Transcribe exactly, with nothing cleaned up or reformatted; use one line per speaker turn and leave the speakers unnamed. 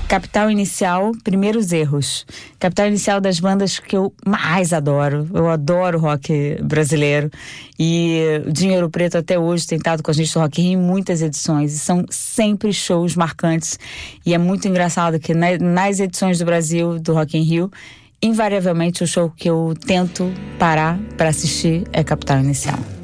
Capital Inicial, Primeiros Erros. Capital Inicial das bandas que eu mais adoro. Eu adoro rock brasileiro. E o Dinheiro Preto até hoje tem estado com a gente do Rock in Rio em muitas edições. E são sempre shows marcantes. E é muito engraçado que na, nas edições do Brasil, do Rock in Rio, invariavelmente o show que eu tento parar para assistir é Capital Inicial.